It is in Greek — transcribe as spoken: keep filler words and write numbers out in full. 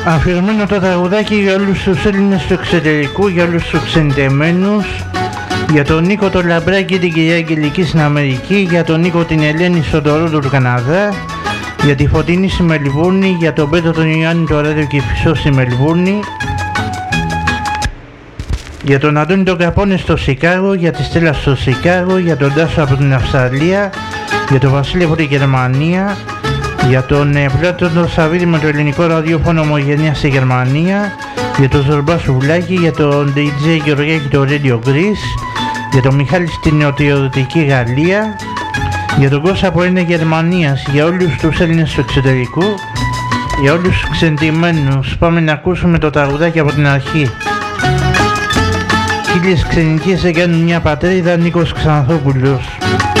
Αφιερωμένο το τραγουδάκι για όλους τους Έλληνες του εξωτερικού, για όλους τους ξενιτεμένους, για τον Νίκο τον Λαμπράκη, την κυρία Αγγελική στην Αμερική, για τον Νίκο την Ελένη στον Τορόντο του Καναδά, για τη Φωτεινή στη Μελβούρνη, για τον Πέτρο τον Ιωάννη το Ράδιο Κηφισό στη Μελβούρνη, για τον Αντώνη τον Καπώνε στο Σικάγο, για τη Στέλλα στο Σικάγο, για τον Τάσο από την Αυστραλία, για τον Βασίλη από τη Γερμανία, για τον Πλάτο τον Σαββίδη με το ελληνικό ραδιόφωνο Ομογενεία στη Γερμανία, για τον Ζορμπά Σουβλάκη, για τον ντι τζέι Γεωργάκη το Radio Greece, για τον Μιχάλη στην νοτιοδυτική Γαλλία, για τον Κώστα από είναι Γερμανίας, για όλους τους Έλληνες του εξωτερικού, για όλους τους ξεντημένους. Πάμε να ακούσουμε το τραγουδάκι από την αρχή. Χίλιες ξενικές δεν κάνουν μια πατρίδα, Νίκος Ξανθόπουλος.